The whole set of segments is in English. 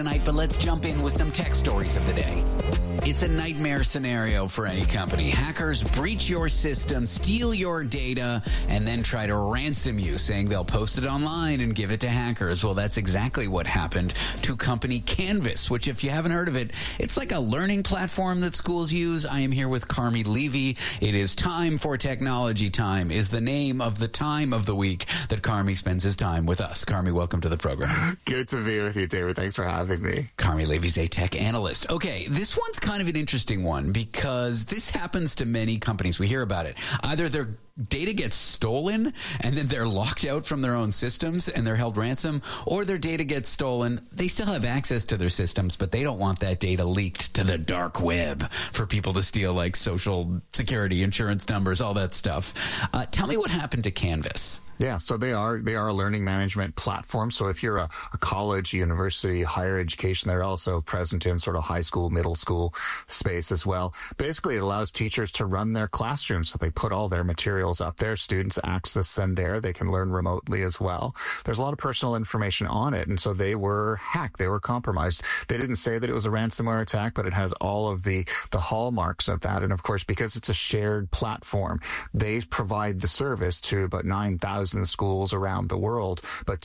tonight, but let's jump in with some tech stories of the day. It's a nightmare scenario for any company. Hackers breach your system, steal your data, and then try to ransom you, saying they'll post it online and give it to hackers. Well, that's exactly what happened to company Canvas, which, if you haven't heard of it, it's like a learning platform that schools use. I am here with Carmi Levy. It is time for Technology Time is the name of the time of the week that Carmi spends his time with us. Carmi, welcome to the program. Good to be with you, David. Thanks for having me. Carmi Levy's a tech analyst. Okay, this one's kind of an interesting one because this happens to many companies. We hear about it. Either their data gets stolen and then they're locked out from their own systems and they're held ransom, or their data gets stolen. They still have access to their systems, but they don't want that data leaked to the dark web for people to steal, like social security, insurance numbers, all that stuff. Tell me what happened to Canvas. Yeah, so they are a learning management platform. So if you're a college, university, higher education, they're also present in sort of high school, middle school space as well. Basically, it allows teachers to run their classrooms. So they put all their materials up there. Students access them there. They can learn remotely as well. There's a lot of personal information on it. And so they were hacked. They were compromised. They didn't say that it was a ransomware attack, but it has all of the hallmarks of that. And of course, because it's a shared platform, they provide the service to about 9,000 schools around the world, but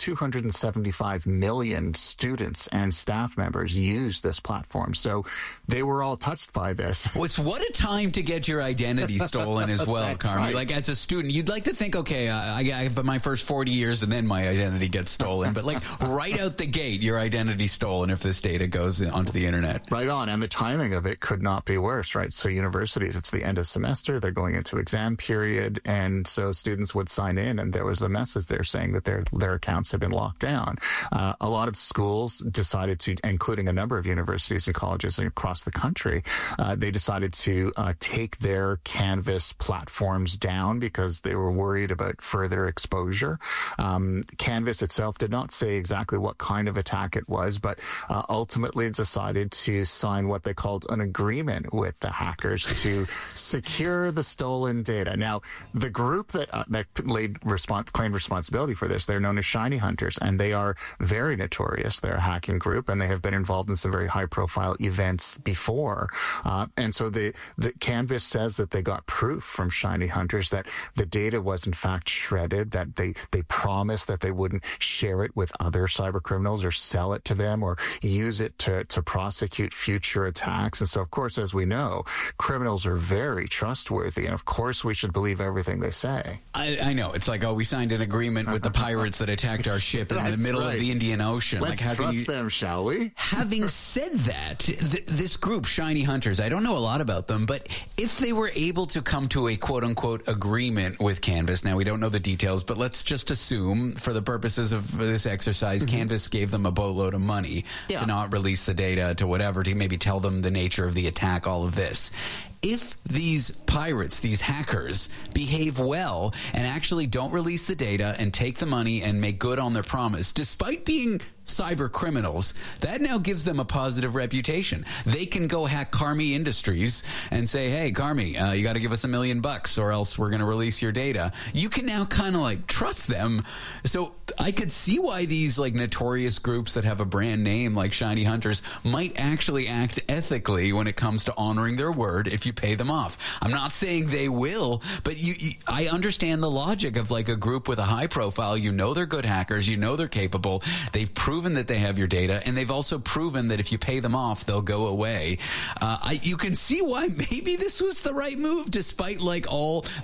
275 million students and staff members use this platform. So they were all touched by this. What a time to get your identity stolen as well, Carmi. Right. Like, as a student, you'd like to think, okay, I have my first 40 years and then my identity gets stolen. But like right out the gate, your identity's stolen if this data goes onto the internet. Right on. And the timing of it could not be worse, right? So universities, it's the end of semester. They're going into exam period. And so students would sign in and there was a message there saying that their accounts have been locked down. A lot of schools decided to, including a number of universities and colleges across the country, they decided to take their Canvas platforms down because they were worried about further exposure. Canvas itself did not say exactly what kind of attack it was, but ultimately decided to sign what they called an agreement with the hackers to secure the stolen data. Now, the group that claimed responsibility for this, they're known as Shiny Hunters, and they are very notorious. They're a hacking group, and they have been involved in some very high-profile events before. And so the Canvas says that they got proof from Shiny Hunters that the data was in fact shredded, that they promised that they wouldn't share it with other cyber criminals or sell it to them or use it to prosecute future attacks. And so, of course, as we know, criminals are very trustworthy, and of course we should believe everything they say. I know. It's like, we signed an agreement with the pirates that attacked our ship in the middle of the Indian Ocean. Let's trust them, shall we? Having said that, this group, Shiny Hunters, I don't know a lot about them, but if they were able to come to a quote-unquote agreement with Canvas, now we don't know the details, but let's just assume for the purposes of this exercise, Canvas gave them a boatload of money to not release the data, to whatever, to maybe tell them the nature of the attack, all of this. If these pirates, these hackers, behave well and actually don't release the data and take the money and make good on their promise, despite being cyber criminals, that now gives them a positive reputation. They can go hack Carmi Industries and say, hey, Carmi, you got to give us $1 million or else we're going to release your data. You can now kind of like trust them. So I could see why these like notorious groups that have a brand name like Shiny Hunters might actually act ethically when it comes to honoring their word if you pay them off. I'm not saying they will, but I understand the logic of like a group with a high profile. You know they're good hackers. You know they're capable. They've proven that they have your data, and they've also proven that if you pay them off, they'll go away. You can see why maybe this was the right move, despite like the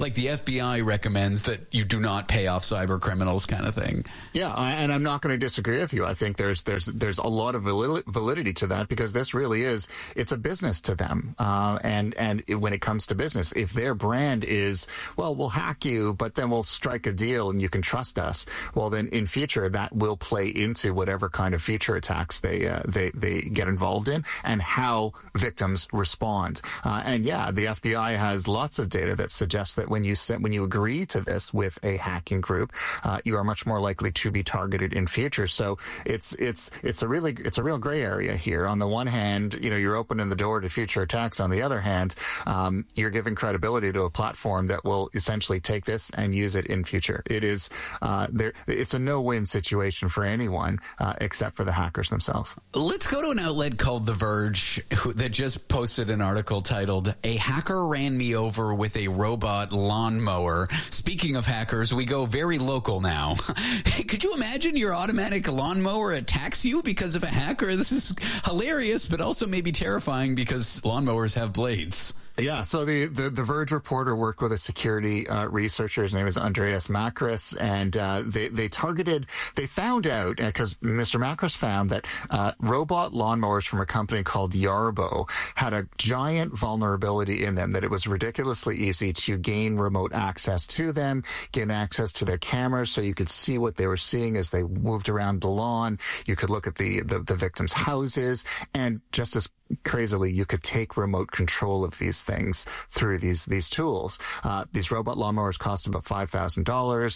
FBI recommends that you do not pay off cyber criminals kind of thing. Yeah, and I'm not going to disagree with you. I think there's a lot of validity to that because this really it's a business to them. And when it comes to business, if their brand is, well, we'll hack you, but then we'll strike a deal and you can trust us, well, then in future that will play into whatever kind of future attacks they get involved in and how victims respond. And yeah, the FBI has lots of data that suggests that when you agree to this with a hacking group, you are much more likely to be targeted in future. So it's a real gray area here. On the one hand, you're opening the door to future attacks. On the other hand, you're giving credibility to a platform that will essentially take this and use it in future. It is it's a no-win situation for anyone except for the hackers themselves. Let's go to an outlet called The Verge that just posted an article titled, "A Hacker Ran Me Over with a Robot Lawnmower." Speaking of hackers, we go very local now. Hey, could you imagine your automatic lawnmower attacks you because of a hacker? This is hilarious, but also maybe terrifying because lawnmowers have blades. Yeah, so the Verge reporter worked with a security researcher. His name is Andreas Makris, and they found out, because Mr. Makris found that robot lawnmowers from a company called Yarbo had a giant vulnerability in them, that it was ridiculously easy to gain remote access to them, gain access to their cameras so you could see what they were seeing as they moved around the lawn. You could look at the victims' houses, and just as crazily, you could take remote control of these things through these tools. These robot lawnmowers cost about $5,000,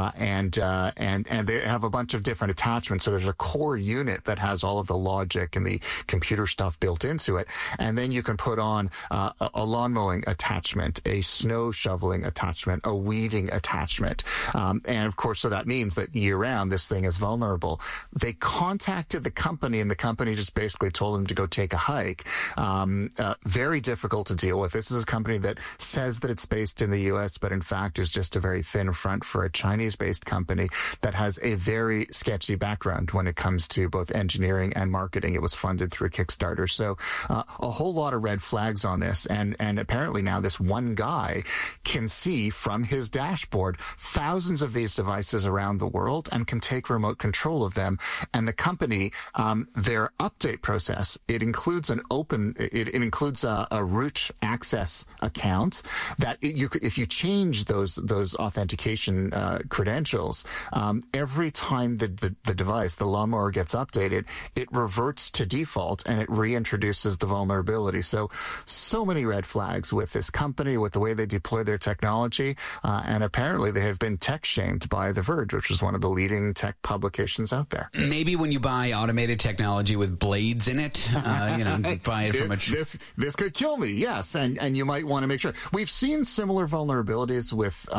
and they have a bunch of different attachments. So there's a core unit that has all of the logic and the computer stuff built into it, and then you can put on a lawn mowing attachment, a snow shoveling attachment, a weeding attachment, and of course, so that means that year-round this thing is vulnerable. They contacted the company, and the company just basically told them to go take a hike. Very difficult to deal with. This is a company that says that it's based in the U.S., but in fact is just a very thin front for a Chinese-based company that has a very sketchy background when it comes to both engineering and marketing. It was funded through Kickstarter. So a whole lot of red flags on this. And apparently now this one guy can see from his dashboard thousands of these devices around the world and can take remote control of them. And the company, their update process, it includes it includes a root access account that if you change those authentication credentials, every time the device, the lawnmower, gets updated, it reverts to default and it reintroduces the vulnerability. So many red flags with this company, with the way they deploy their technology, and apparently they have been tech shamed by The Verge, which is one of the leading tech publications out there. Maybe when you buy automated technology with blades in it, buy it from this could kill me, yes, and you might want to make sure. We've seen similar vulnerabilities with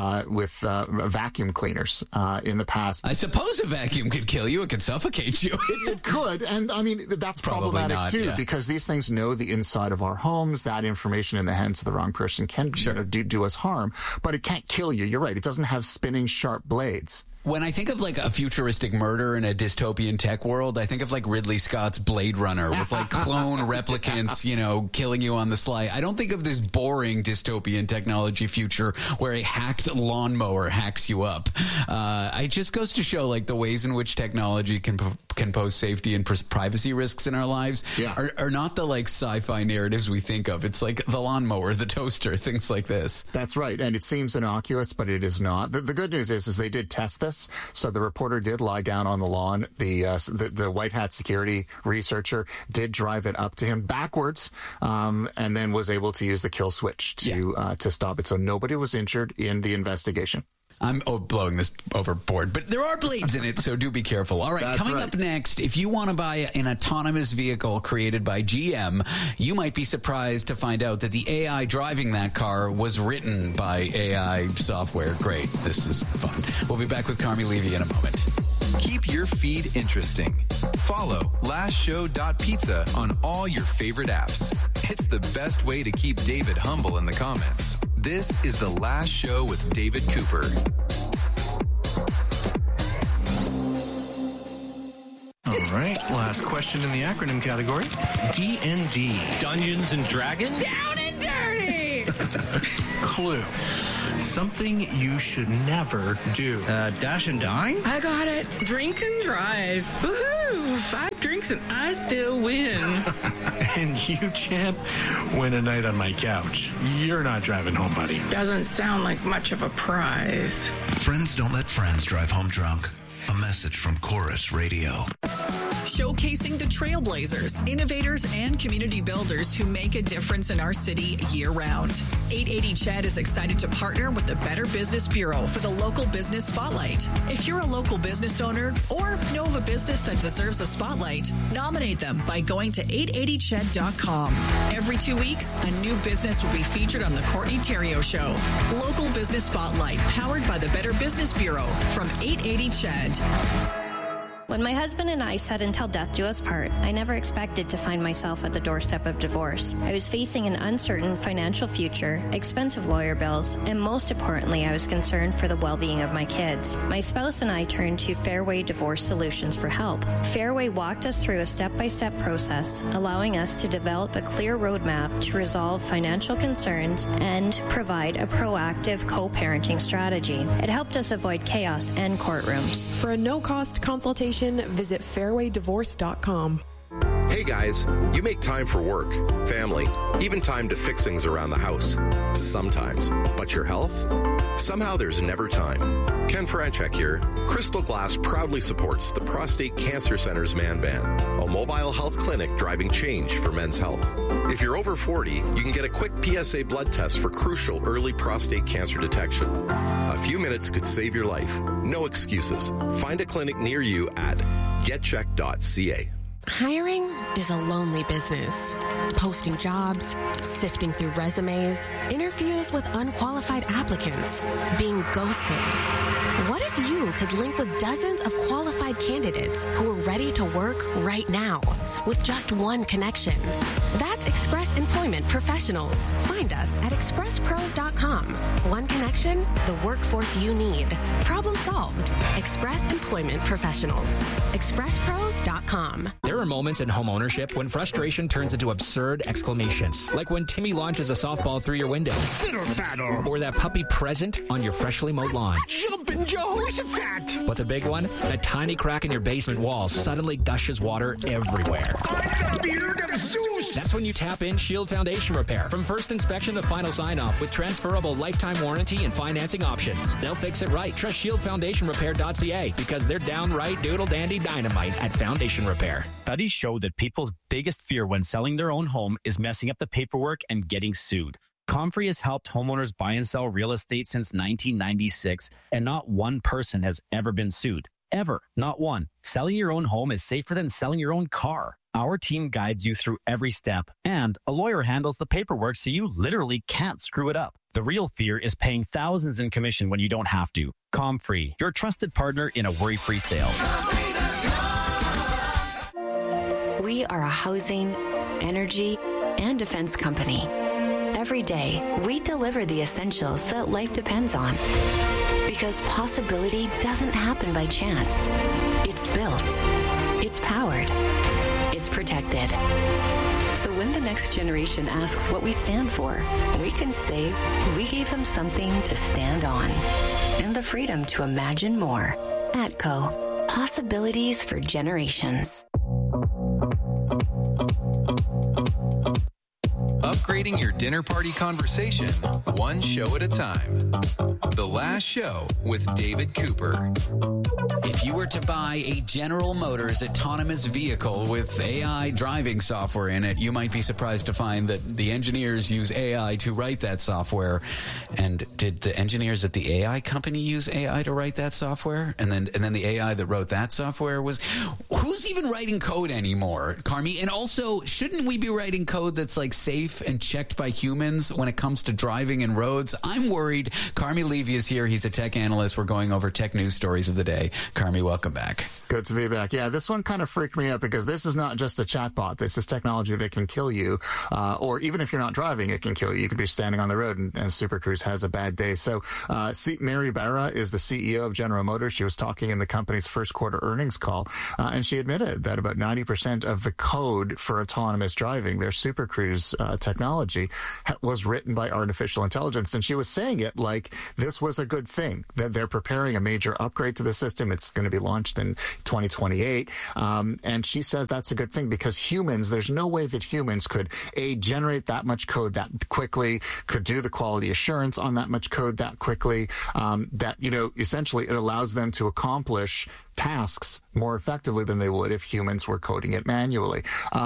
vacuum cleaners in the past. I suppose a vacuum could kill you. It could suffocate you. It could, and I mean that's problematic not, too, because these things know the inside of our homes. That information in the hands of the wrong person can do us harm, but it can't kill you. You're right. It doesn't have spinning sharp blades. When I think of like a futuristic murder in a dystopian tech world, I think of like Ridley Scott's Blade Runner with like clone replicants, killing you on the sly. I don't think of this boring dystopian technology future where a hacked lawnmower hacks you up. It just goes to show like the ways in which technology can pose safety and privacy risks in our lives are not the like sci-fi narratives we think of. It's like the lawnmower, the toaster, things like this. That's right. And it seems innocuous, but it is not. The good news is they did test this. So the reporter did lie down on the lawn. The white hat security researcher did drive it up to him backwards, and then was able to use the kill switch to stop it. So nobody was injured in the investigation. I'm blowing this overboard, but there are blades in it, so do be careful. All right, that's coming up next, if you want to buy an autonomous vehicle created by GM, you might be surprised to find out that the AI driving that car was written by AI software. Great. This is fun. We'll be back with Carmi Levy in a moment. Keep your feed interesting. Follow lastshow.pizza on all your favorite apps. It's the best way to keep David humble in the comments. This is The Last Show with David Cooper. All right, last question in the acronym category. D&D. Dungeons and Dragons? Down and dirty! Clue. Something you should never do. Dash and dine? I got it. Drink and drive. Woohoo! 5 drinks and I still win. And you, champ, win a night on my couch. You're not driving home, buddy. Doesn't sound like much of a prize. Friends don't let friends drive home drunk. A message from Chorus Radio. showcasing the trailblazers, innovators, and community builders who make a difference in our city year-round. 880 CHED is excited to partner with the Better Business Bureau for the Local Business Spotlight. If you're a local business owner or know of a business that deserves a spotlight, nominate them by going to 880ched.com. Every 2 weeks, a new business will be featured on the Courtney Theriault Show. Local Business Spotlight, powered by the Better Business Bureau from 880 CHED. When my husband and I said until death do us part, I never expected to find myself at the doorstep of divorce. I was facing an uncertain financial future, expensive lawyer bills, and most importantly, I was concerned for the well-being of my kids. My spouse and I turned to Fairway Divorce Solutions for help. Fairway walked us through a step-by-step process, allowing us to develop a clear roadmap to resolve financial concerns and provide a proactive co-parenting strategy. It helped us avoid chaos and courtrooms. For a no-cost consultation, visit fairwaydivorce.com. Hey guys, you make time for work, family, even time to fix things around the house. Sometimes. But your health? Somehow there's never time. Ken Franchek here. Crystal Glass proudly supports the Prostate Cancer Center's Man Van, a mobile health clinic driving change for men's health. If you're over 40, you can get a quick PSA blood test for crucial early prostate cancer detection. A few minutes could save your life. No excuses. Find a clinic near you at getcheck.ca. Hiring is a lonely business. Posting jobs, sifting through resumes, interviews with unqualified applicants, being ghosted. What if you could link with dozens of qualified candidates who are ready to work right now with just one connection? That's Express Employment Professionals. Find us at expresspros.com. One connection, the workforce you need. Problem solved. Express Employment Professionals. expresspros.com. There are moments in home ownership when frustration turns into absurd exclamations, like when Timmy launches a softball through your window. Fiddle-faddle. Or that puppy present on your freshly mowed lawn. Jumpin' Jehoshaphat. But the big one? That tiny crack in your basement wall suddenly gushes water everywhere. I'm the beard of Zeus. That's when you tap in Shield Foundation Repair. From first inspection to final sign-off with transferable lifetime warranty and financing options. They'll fix it right. Trust ShieldFoundationRepair.ca because they're downright doodle-dandy dynamite at Foundation Repair. Studies show that people's biggest fear when selling their own home is messing up the paperwork and getting sued. Comfrey has helped homeowners buy and sell real estate since 1996, and not one person has ever been sued. Ever. Not one. Selling your own home is safer than selling your own car. Our team guides you through every step, and a lawyer handles the paperwork so you literally can't screw it up. The real fear is paying thousands in commission when you don't have to. Comfrey, your trusted partner in a worry-free sale. We are a housing, energy, and defense company. Every day, we deliver the essentials that life depends on. Because possibility doesn't happen by chance. It's built. It's powered. It's protected. So when the next generation asks what we stand for, we can say we gave them something to stand on. And the freedom to imagine more. ATCO. Possibilities for generations. Upgrading your dinner party conversation, one show at a time. The Last Show with David Cooper. If you were to buy a General Motors autonomous vehicle with AI driving software in it, you might be surprised to find that the engineers use AI to write that software. And did the engineers at the AI company use AI to write that software? And then the AI that wrote that software was... Who's even writing code anymore, Carmi? And also, shouldn't we be writing code that's like safe and checked by humans when it comes to driving and roads? I'm worried. Carmi Levy is here. He's a tech analyst. We're going over tech news stories of the day. Carmi, welcome back. Good to be back. Yeah, this one kind of freaked me out because this is not just a chatbot. This is technology that can kill you, or even if you're not driving, it can kill you. You could be standing on the road and Super Cruise has a bad day. So Mary Barra is the CEO of General Motors. She was talking in the company's first quarter earnings call, and she admitted that about 90% of the code for autonomous driving, their Super Cruise technology, was written by artificial intelligence. And she was saying it like this was a good thing, that they're preparing a major upgrade to the system. It's going to be launched in 2028. And she says that's a good thing because humans, there's no way that humans could, generate that much code that quickly, could do the quality assurance on that much code that quickly, that, essentially it allows them to accomplish tasks more effectively than they would if humans were coding it manually.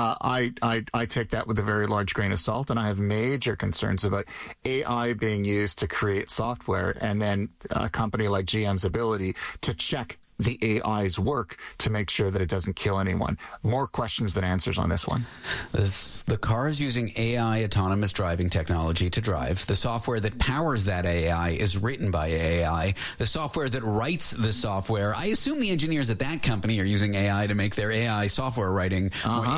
I take that with a very large grain of salt, and I have major concerns about AI being used to create software and then a company like GM's ability to check the AI's work to make sure that it doesn't kill anyone. More questions than answers on this one. The car is using AI autonomous driving technology to drive. The software that powers that AI is written by AI. The software that writes the software, I assume the engineers at that company are using AI to make their AI software writing.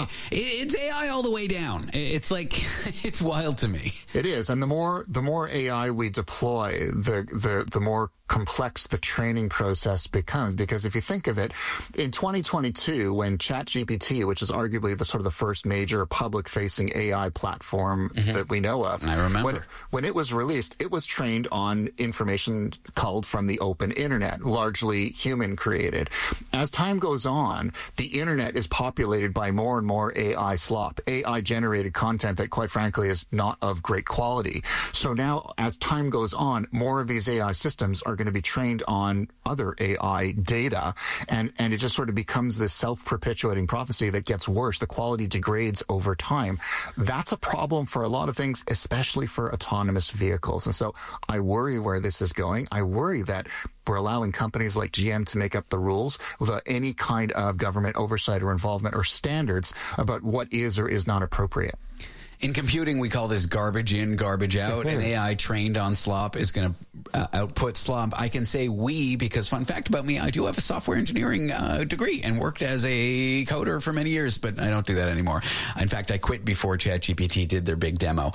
It's AI all the way down. It's like, it's wild to me. It is. And the more AI we deploy, the more complex the training process becomes. Because if you think of it, in 2022, when ChatGPT, which is arguably the sort of the first major public-facing AI platform that we know of, I remember when it was released, it was trained on information culled from the open internet, largely human-created. As time goes on, the internet is populated by more and more AI slop, AI-generated content that, quite frankly, is not of great quality. So now, as time goes on, more of these AI systems are going to be trained on other AI data, and it just sort of becomes this self-perpetuating prophecy that gets worse. The quality degrades over time. That's a problem for a lot of things, especially for autonomous vehicles. And so I worry where this is going. I worry that we're allowing companies like GM to make up the rules without any kind of government oversight or involvement or standards about what is or is not appropriate. In computing, we call this garbage in, garbage out. An AI trained on slop is going to output slop. I can say we because, fun fact about me, I do have a software engineering degree and worked as a coder for many years, but I don't do that anymore. In fact, I quit before ChatGPT did their big demo.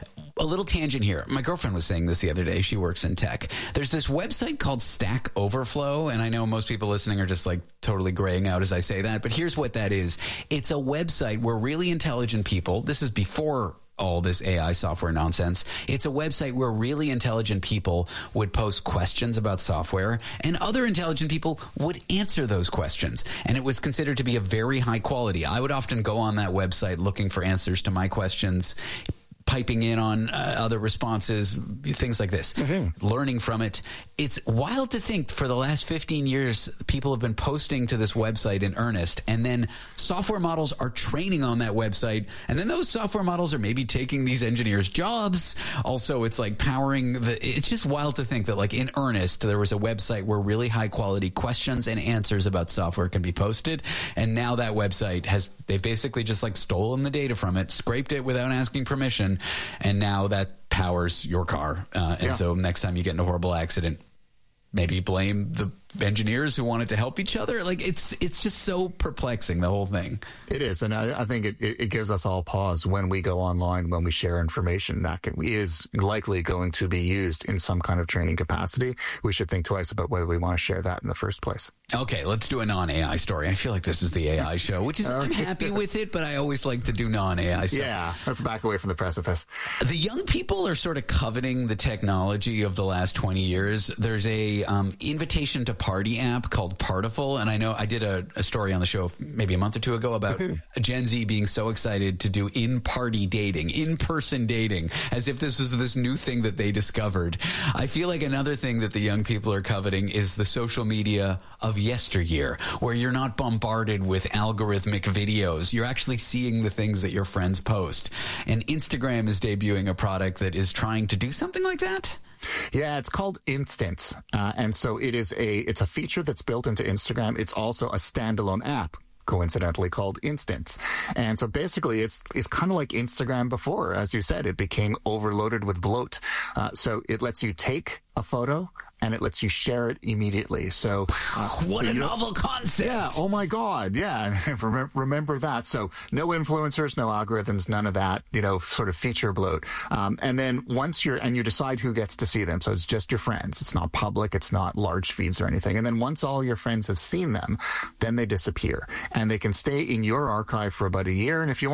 A little tangent here. My girlfriend was saying this the other day. She works in tech. There's this website called Stack Overflow, and I know most people listening are just like totally graying out as I say that, but here's what that is. It's a website where really intelligent people, this is before all this AI software nonsense. It's a website where really intelligent people would post questions about software and other intelligent people would answer those questions. And it was considered to be a very high quality. I would often go on that website looking for answers to my questions, piping in on other responses, things like this, learning from it. It's wild to think for the last 15 years, people have been posting to this website in earnest, and then software models are training on that website, and then those software models are maybe taking these engineers' jobs. Also, it's like powering it's just wild to think that like in earnest, there was a website where really high quality questions and answers about software can be posted. And now that website they've basically just like stolen the data from it, scraped it without asking permission. And now that powers your car. So next time you get in a horrible accident, maybe blame the engineers who wanted to help each other. Like it's just so perplexing, the whole thing. It is. And I think it gives us all pause when we go online, when we share information that is likely going to be used in some kind of training capacity. We should think twice about whether we want to share that in the first place. Okay, let's do a non-AI story. I feel like this is the AI show, which is, I'm happy with it, but I always like to do non-AI stuff. Yeah, let's back away from the precipice. The young people are sort of coveting the technology of the last 20 years. There's a invitation to party app called Partiful, and I know I did a story on the show maybe a month or two ago about Gen Z being so excited to do in-party dating, in-person dating, as if this was this new thing that they discovered. I feel like another thing that the young people are coveting is the social media of yesteryear, where you're not bombarded with algorithmic videos. You're actually seeing the things that your friends post. And Instagram is debuting a product that is trying to do something like that. Yeah, it's called Instant. And so it's a feature that's built into Instagram. It's also a standalone app, coincidentally called Instance. And so basically it's kind of like Instagram before. As you said, it became overloaded with bloat. So it lets you take a photo and it lets you share it immediately. So what a novel concept. Yeah. Oh my God. Yeah. Remember that. So no influencers, no algorithms, none of that, sort of feature bloat. And then once you decide who gets to see them. So it's just your friends. It's not public. It's not large feeds or anything. And then once all your friends have seen them, then they disappear and they can stay in your archive for about a year. And if you want to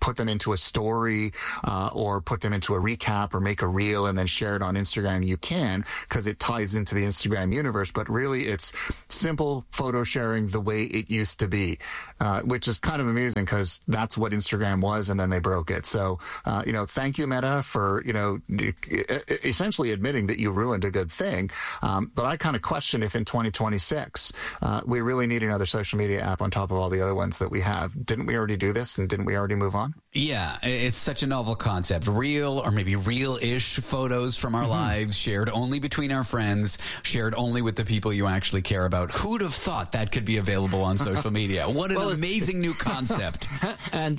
put them into a story or put them into a recap or make a reel and then share it on Instagram, you can, because it ties into the Instagram universe. But really, it's simple photo sharing the way it used to be, which is kind of amusing because that's what Instagram was, and then they broke it. So, thank you, Meta, for, essentially admitting that you ruined a good thing. But I kind of question if in 2026, we really need another social media app on top of all the other ones that we have. Didn't we already do this, and didn't we already move on? Yeah, it's such a novel concept. Real or maybe real-ish photos from our lives, shared only between our friends, shared only with the people you actually care about. Who'd have thought that could be available on social media? What an amazing new concept. And,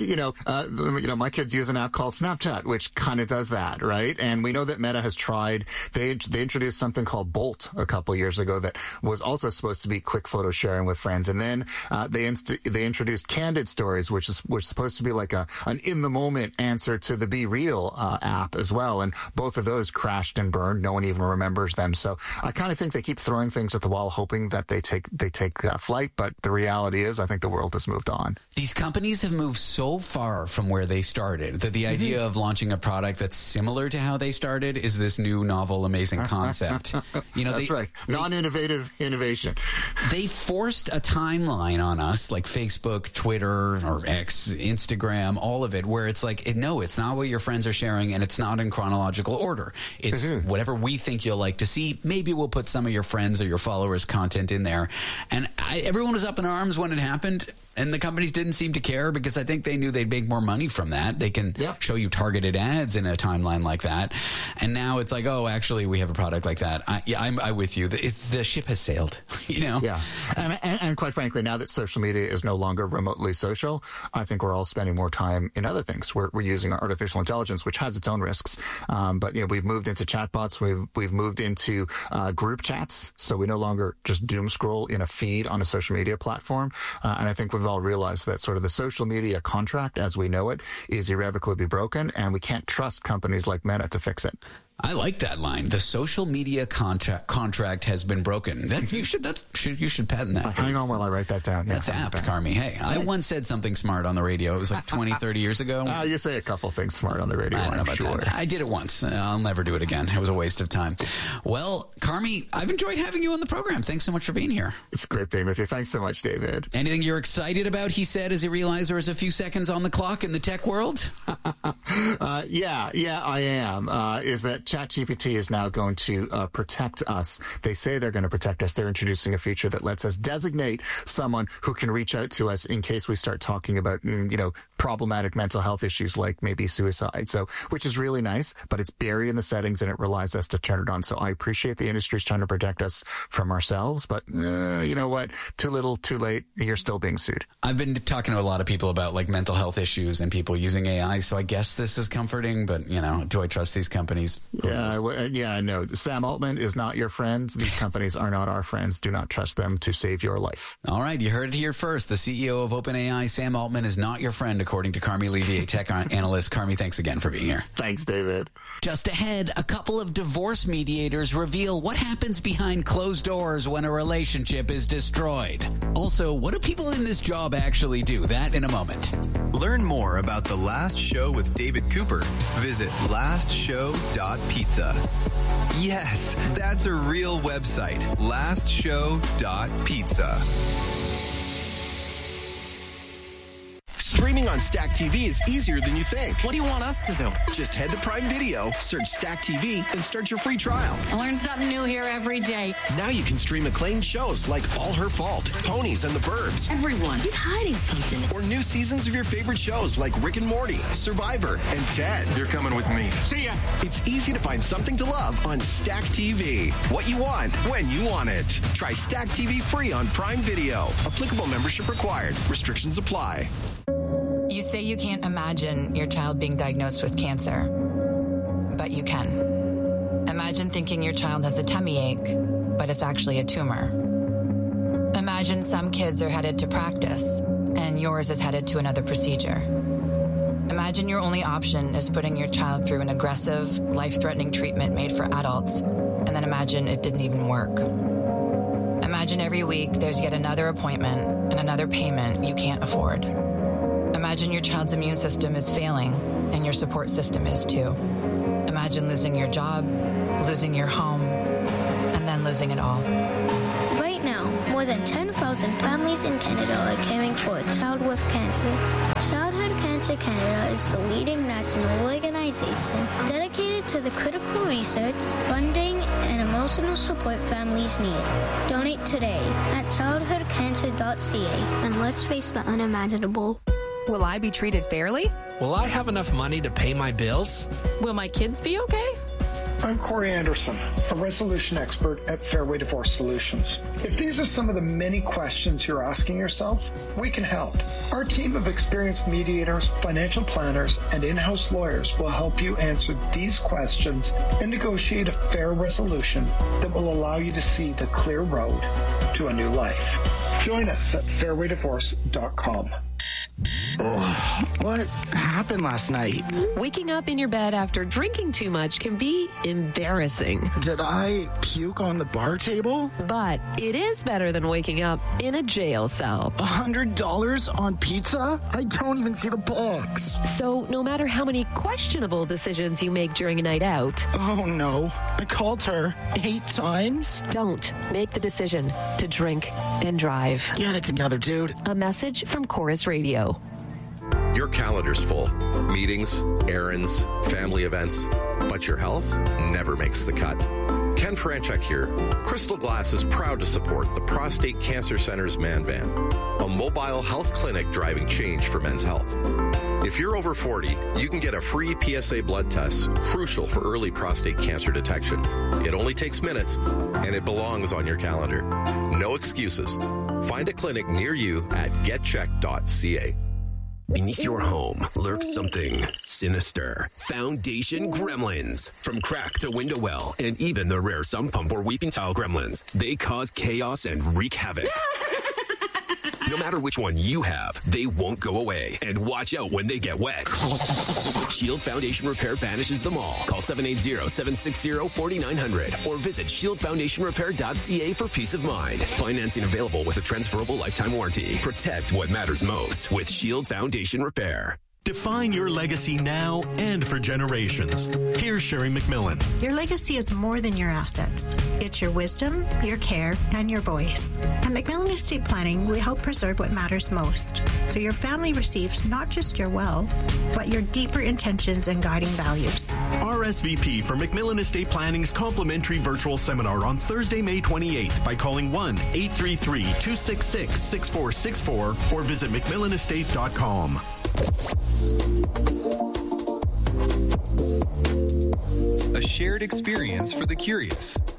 my kids use an app called Snapchat, which kind of does that, right? And we know that Meta has tried. They introduced something called Bolt a couple years ago that was also supposed to be quick photo sharing with friends. And then they introduced Candid Stories, which is supposed to be like an in-the-moment answer to the Be Real app as well. And both of those crashed and burned. No one even remembers them. So I kind of think they keep throwing things at the wall, hoping that they take flight. But the reality is, I think the world has moved on. These companies have moved so far from where they started that the idea of launching a product that's similar to how they started is this new, novel, amazing concept. That's right. Non-innovative innovation. They forced a timeline on us, like Facebook, Twitter, or X, Instagram, all of it, where it's like, no, it's not what your friends are sharing, and it's not in chronological order. It's whatever we think you'll like to see. Maybe we'll put some of your friends or your followers' content in there. And everyone was up in arms when it happened. And the companies didn't seem to care because I think they knew they'd make more money from that. They can show you targeted ads in a timeline like that. And now it's like, oh, actually, we have a product like that. I'm with you. The ship has sailed, Yeah. And quite frankly, now that social media is no longer remotely social, I think we're all spending more time in other things. We're using artificial intelligence, which has its own risks. But, we've moved into chatbots. We've moved into group chats. So we no longer just doom scroll in a feed on a social media platform. And I think we've all realized that sort of the social media contract as we know it is irrevocably broken, and we can't trust companies like Meta to fix it. I like that line. The social media contract has been broken. You should patent that. Hang on while I write that down. That's apt, Carmi. Hey, I once said something smart on the radio. It was like 20, 30 years ago. You say a couple things smart on the radio. I don't know about that. I did it once. I'll never do it again. It was a waste of time. Well, Carmi, I've enjoyed having you on the program. Thanks so much for being here. It's great being with you. Thanks so much, David. Anything you're excited about, he said, as he realized there was a few seconds on the clock in the tech world? Yeah, I am. Is that ChatGPT is now going to protect us. They say they're going to protect us. They're introducing a feature that lets us designate someone who can reach out to us in case we start talking about, problematic mental health issues like maybe suicide. So, which is really nice, but it's buried in the settings and it relies us to turn it on. So I appreciate the industry's trying to protect us from ourselves, but you know what? Too little, too late. You're still being sued. I've been talking to a lot of people about like mental health issues and people using AI. So I guess this is comforting, but do I trust these companies? Yeah, no. Sam Altman is not your friend. These companies are not our friends. Do not trust them to save your life. All right. You heard it here first. The CEO of OpenAI, Sam Altman, is not your friend, according to Carmi Levy, a tech analyst. Carmi, thanks again for being here. Thanks, David. Just ahead, a couple of divorce mediators reveal what happens behind closed doors when a relationship is destroyed. Also, what do people in this job actually do? That in a moment. Learn more about The Last Show with David Cooper. Visit lastshow.pizza. Yes, that's a real website. lastshow.pizza. Streaming on Stack TV is easier than you think. What do you want us to do? Just head to Prime Video, search Stack TV, and start your free trial. I learn something new here every day. Now you can stream acclaimed shows like All Her Fault, Ponies, and The Burbs. Everyone is hiding something. Or new seasons of your favorite shows like Rick and Morty, Survivor, and Ted. You're coming with me. See ya. It's easy to find something to love on Stack TV. What you want, when you want it. Try Stack TV free on Prime Video. Applicable membership required. Restrictions apply. You say you can't imagine your child being diagnosed with cancer, but you can. Imagine thinking your child has a tummy ache, but it's actually a tumor. Imagine some kids are headed to practice, and yours is headed to another procedure. Imagine your only option is putting your child through an aggressive, life-threatening treatment made for adults, and then imagine it didn't even work. Imagine every week there's yet another appointment and another payment you can't afford. Imagine your child's immune system is failing, and your support system is too. Imagine losing your job, losing your home, and then losing it all. Right now, more than 10,000 families in Canada are caring for a child with cancer. Childhood Cancer Canada is the leading national organization dedicated to the critical research, funding, and emotional support families need. Donate today at childhoodcancer.ca and let's face the unimaginable. Will I be treated fairly? Will I have enough money to pay my bills? Will my kids be okay? I'm Corey Anderson, a resolution expert at Fairway Divorce Solutions. If these are some of the many questions you're asking yourself, we can help. Our team of experienced mediators, financial planners, and in-house lawyers will help you answer these questions and negotiate a fair resolution that will allow you to see the clear road to a new life. Join us at fairwaydivorce.com. Oh, what happened last night? Waking up in your bed after drinking too much can be embarrassing. Did I puke on the bar table? But it is better than waking up in a jail cell. $100 on pizza? I don't even see the box. So no matter how many questionable decisions you make during a night out. Oh no, I called her 8 times. Don't make the decision to drink and drive. Get it together, dude. A message from Chorus Radio. Your calendar's full. Meetings, errands, family events. But your health never makes the cut. Ken Franchuk here. Crystal Glass is proud to support the Prostate Cancer Center's Man Van, a mobile health clinic driving change for men's health. If you're over 40, you can get a free PSA blood test, crucial for early prostate cancer detection. It only takes minutes, and it belongs on your calendar. No excuses. Find a clinic near you at getcheck.ca. Beneath your home lurks something sinister. Foundation Gremlins. From crack to window well, and even the rare sump pump or weeping tile gremlins, they cause chaos and wreak havoc. No matter which one you have, they won't go away. And watch out when they get wet. Shield Foundation Repair banishes them all. Call 780-760-4900 or visit shieldfoundationrepair.ca for peace of mind. Financing available with a transferable lifetime warranty. Protect what matters most with Shield Foundation Repair. Define your legacy now and for generations. Here's Sherry McMillan. Your legacy is more than your assets. It's your wisdom, your care, and your voice. At McMillan Estate Planning, we help preserve what matters most, so your family receives not just your wealth, but your deeper intentions and guiding values. RSVP for McMillan Estate Planning's complimentary virtual seminar on Thursday, May 28th by calling 1-833-266-6464 or visit McMillanestate.com. A shared experience for the curious.